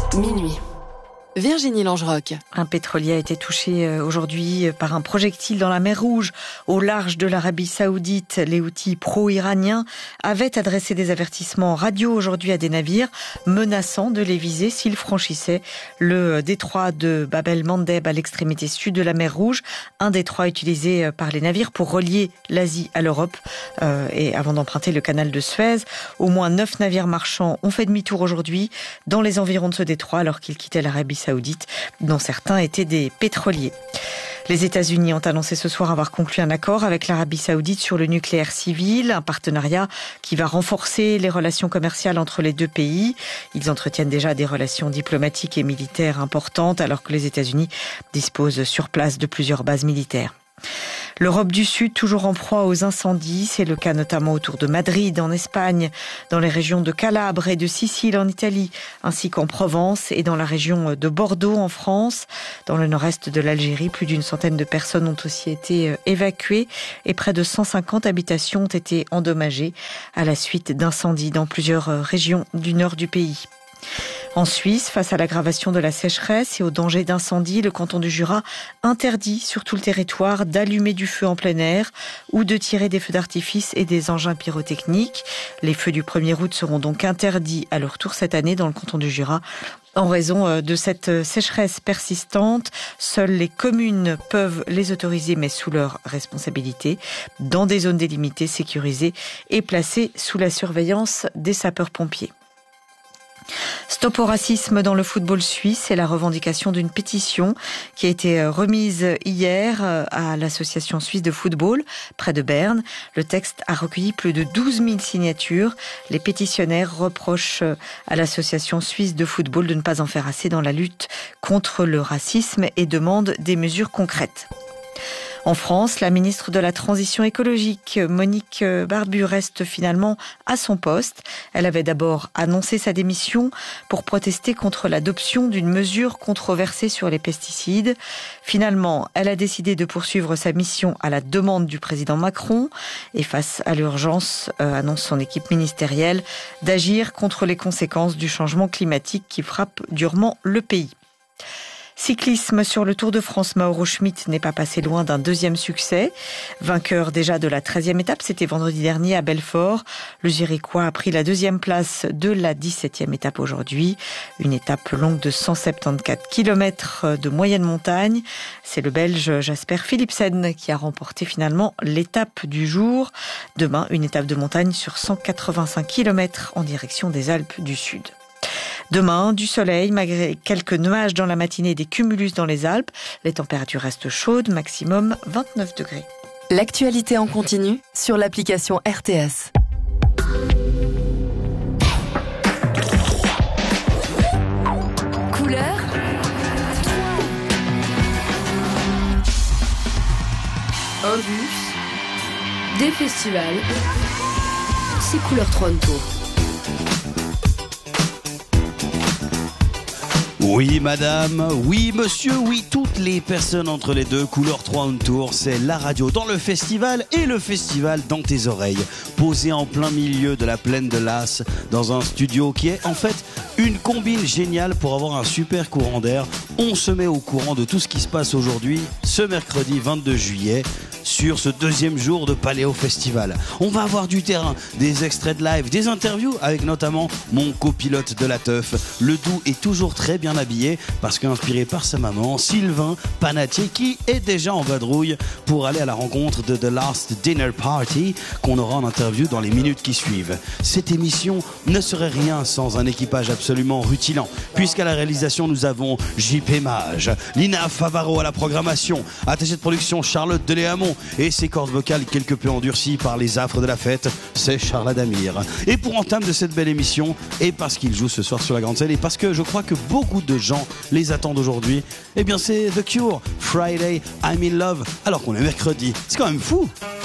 Minuit. Virginie Langerock. Un pétrolier a été touché aujourd'hui par un projectile dans la mer Rouge au large de l'Arabie Saoudite. Les Houthis pro-iraniens avaient adressé des avertissements radio aujourd'hui à des navires menaçant de les viser s'ils franchissaient le détroit de Bab el-Mandeb à l'extrémité sud de la mer Rouge, un détroit utilisé par les navires pour relier l'Asie à l'Europe et avant d'emprunter le canal de Suez. Au moins 9 navires marchands ont fait demi-tour aujourd'hui dans les environs de ce détroit alors qu'ils quittaient l'Arabie Saoudite, dont certains étaient des pétroliers. Les États-Unis ont annoncé ce soir avoir conclu un accord avec l'Arabie Saoudite sur le nucléaire civil, un partenariat qui va renforcer les relations commerciales entre les deux pays. Ils entretiennent déjà des relations diplomatiques et militaires importantes alors que les États-Unis disposent sur place de plusieurs bases militaires. L'Europe du Sud, toujours en proie aux incendies. C'est le cas notamment autour de Madrid, en Espagne, dans les régions de Calabre et de Sicile, en Italie, ainsi qu'en Provence et dans la région de Bordeaux, en France. Dans le nord-est de l'Algérie, plus d'une centaine de personnes ont aussi été évacuées et près de 150 habitations ont été endommagées à la suite d'incendies dans plusieurs régions du nord du pays. En Suisse, face à l'aggravation de la sécheresse et au danger d'incendie, le canton du Jura interdit sur tout le territoire d'allumer du feu en plein air ou de tirer des feux d'artifice et des engins pyrotechniques. Les feux du 1er août seront donc interdits à leur tour cette année dans le canton du Jura. En raison de cette sécheresse persistante, seules les communes peuvent les autoriser, mais sous leur responsabilité, dans des zones délimitées, sécurisées et placées sous la surveillance des sapeurs-pompiers. Stop au racisme dans le football suisse, c'est la revendication d'une pétition qui a été remise hier à l'association suisse de football près de Berne. Le texte a recueilli plus de 12 000 signatures. Les pétitionnaires reprochent à l'association suisse de football de ne pas en faire assez dans la lutte contre le racisme et demandent des mesures concrètes. En France, la ministre de la Transition écologique, Monique Barbu, reste finalement à son poste. Elle avait d'abord annoncé sa démission pour protester contre l'adoption d'une mesure controversée sur les pesticides. Finalement, elle a décidé de poursuivre sa mission à la demande du président Macron et face à l'urgence, annonce son équipe ministérielle, d'agir contre les conséquences du changement climatique qui frappe durement le pays. Cyclisme sur le Tour de France, Mauro Schmid n'est pas passé loin d'un deuxième succès. Vainqueur déjà de la 13e étape, c'était vendredi dernier à Belfort. Le Zurichois a pris la deuxième place de la 17e étape aujourd'hui. Une étape longue de 174 km de moyenne montagne. C'est le Belge Jasper Philipsen qui a remporté finalement l'étape du jour. Demain, une étape de montagne sur 185 km en direction des Alpes du Sud. Demain, du soleil, malgré quelques nuages dans la matinée et des cumulus dans les Alpes. Les températures restent chaudes, maximum 29 degrés. L'actualité en continu sur l'application RTS. Couleur. Un bus. Des festivals. C'est Couleur 30 Tours. Oui madame, oui monsieur, oui toutes les personnes entre les deux, Couleur 30 Tours, c'est la radio dans le festival et le festival dans tes oreilles. Posé en plein milieu de la plaine de Las, dans un studio qui est en fait une combine géniale pour avoir un super courant d'air. On se met au courant de tout ce qui se passe aujourd'hui, ce mercredi 22 juillet. Sur ce deuxième jour de Paléo Festival. On va avoir du terrain, des extraits de live, des interviews avec notamment mon copilote de la teuf. Le doux est toujours très bien habillé parce qu'inspiré par sa maman, Sylvain Panatier, qui est déjà en vadrouille pour aller à la rencontre de The Last Dinner Party qu'on aura en interview dans les minutes qui suivent. Cette émission ne serait rien sans un équipage absolument rutilant, puisqu'à la réalisation nous avons JP Mage, Lina Favaro à la programmation, attachée de production Charlotte Deléamont et ses cordes vocales quelque peu endurcies par les affres de la fête, c'est Charles Adamir. Et pour entame de cette belle émission, et parce qu'il joue ce soir sur la grande scène, et parce que je crois que beaucoup de gens les attendent aujourd'hui, eh bien c'est The Cure, Friday, I'm in Love, alors qu'on est mercredi. C'est quand même fou.